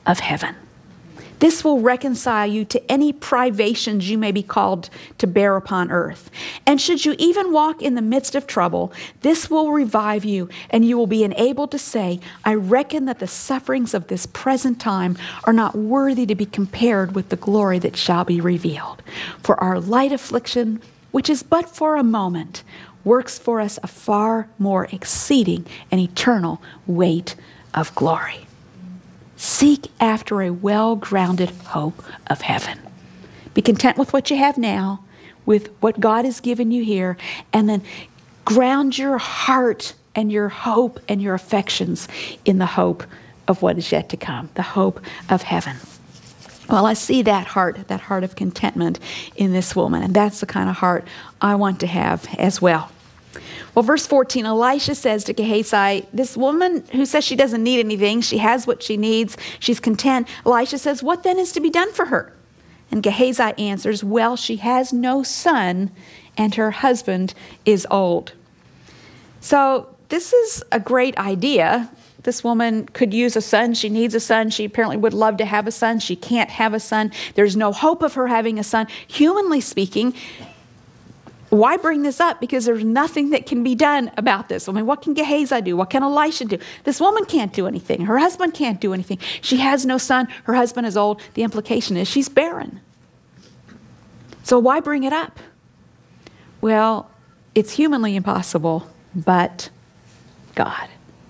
of heaven. This will reconcile you to any privations you may be called to bear upon earth. And should you even walk in the midst of trouble, this will revive you, and you will be enabled to say, I reckon that the sufferings of this present time are not worthy to be compared with the glory that shall be revealed. For our light affliction, which is but for a moment, works for us a far more exceeding and eternal weight of glory. Seek after a well-grounded hope of heaven. Be content with what you have now, with what God has given you here, and then ground your heart and your hope and your affections in the hope of what is yet to come, the hope of heaven. Well, I see that heart of contentment in this woman, and that's the kind of heart I want to have as well. Well, verse 14, Elisha says to Gehazi, this woman who says she doesn't need anything, she has what she needs, she's content. Elisha says, what then is to be done for her? And Gehazi answers, well, she has no son, and her husband is old. So this is a great idea. This woman could use a son. She needs a son. She apparently would love to have a son. She can't have a son. There's no hope of her having a son. Humanly speaking, why bring this up? Because there's nothing that can be done about this. I mean, what can Gehazi do? What can Elisha do? This woman can't do anything. Her husband can't do anything. She has no son. Her husband is old. The implication is she's barren. So why bring it up? Well, it's humanly impossible, but God.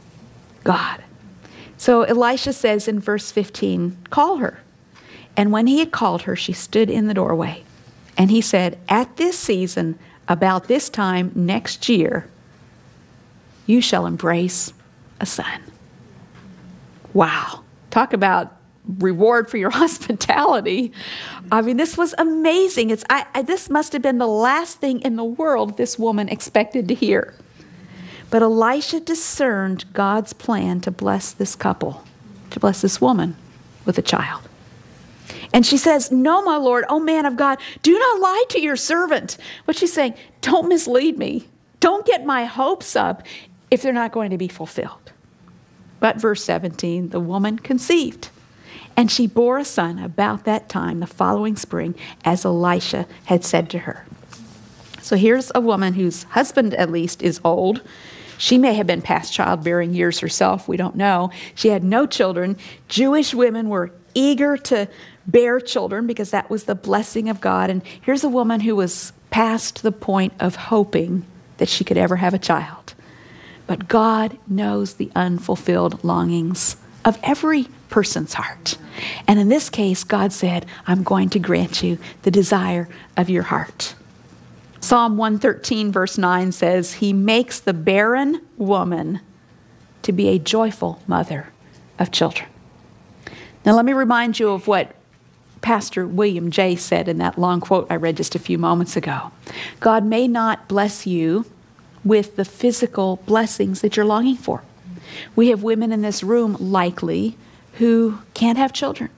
So Elisha says in verse 15, call her. And when he had called her, she stood in the doorway. And he said, at this season, about this time next year, you shall embrace a son. Wow. Talk about reward for your hospitality. I mean, this was amazing. This must have been the last thing in the world this woman expected to hear. But Elisha discerned God's plan to bless this couple, to bless this woman with a child. And she says, no, my Lord, oh man of God, do not lie to your servant. What she's saying, don't mislead me. Don't get my hopes up if they're not going to be fulfilled. But verse 17, the woman conceived. And she bore a son about that time, the following spring, as Elisha had said to her. So here's a woman whose husband, at least, is old. She may have been past childbearing years herself. We don't know. She had no children. Jewish women were eager to bear children because that was the blessing of God. And here's a woman who was past the point of hoping that she could ever have a child. But God knows the unfulfilled longings of every person's heart. And in this case, God said, I'm going to grant you the desire of your heart. Psalm 113 verse 9 says, he makes the barren woman to be a joyful mother of children. Now let me remind you of what Pastor William J. said in that long quote I read just a few moments ago. God may not bless you with the physical blessings that you're longing for. We have women in this room, likely, who can't have children.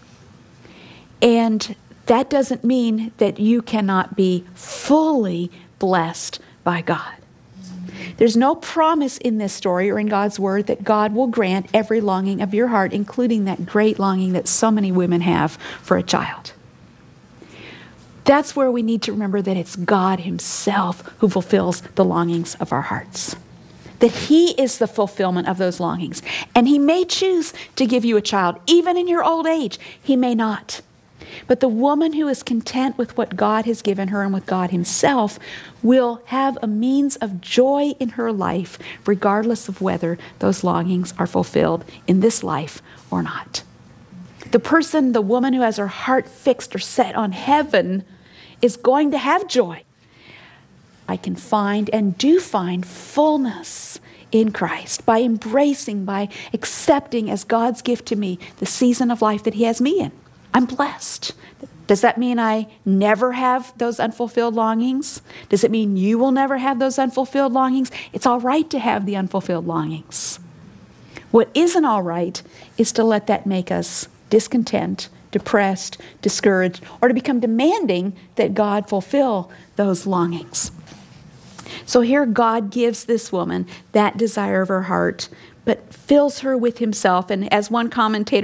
And that doesn't mean that you cannot be fully blessed by God. There's no promise in this story or in God's word that God will grant every longing of your heart, including that great longing that so many women have for a child. That's where we need to remember that it's God himself who fulfills the longings of our hearts. That he is the fulfillment of those longings. And he may choose to give you a child, even in your old age. He may not. But the woman who is content with what God has given her and with God himself will have a means of joy in her life, regardless of whether those longings are fulfilled in this life or not. The woman who has her heart fixed or set on heaven is going to have joy. I can find and do find fullness in Christ by embracing, by accepting as God's gift to me the season of life that he has me in. I'm blessed. Does that mean I never have those unfulfilled longings? Does it mean you will never have those unfulfilled longings? It's all right to have the unfulfilled longings. What isn't all right is to let that make us discontent, depressed, discouraged, or to become demanding that God fulfill those longings. So here God gives this woman that desire of her heart, but fills her with himself. And as one commentator